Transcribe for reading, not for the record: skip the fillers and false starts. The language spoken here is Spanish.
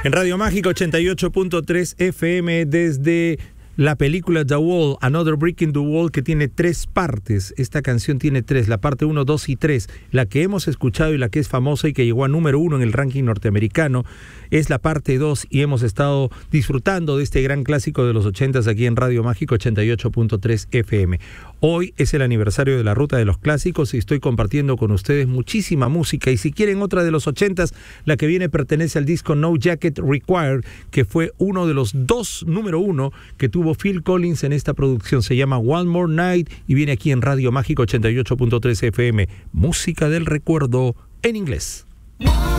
En Radio Mágica 88.3 FM desde la película The Wall, Another Brick in the Wall, que tiene 3 partes. Esta canción tiene 3, la parte 1, 2 y 3. La que hemos escuchado y la que es famosa y que llegó a número 1 en el ranking norteamericano es la parte 2, y hemos estado disfrutando de este gran clásico de los 80s aquí en Radio Mágica 88.3 FM. Hoy es el aniversario de la Ruta de los Clásicos y estoy compartiendo con ustedes muchísima música. Y si quieren otra de los 80s, la que viene pertenece al disco No Jacket Required, que fue uno de los 2 número 1 que tuvo Phil Collins en esta producción. Se llama One More Night y viene aquí en Radio Mágica 88.3 FM. Música del recuerdo en inglés.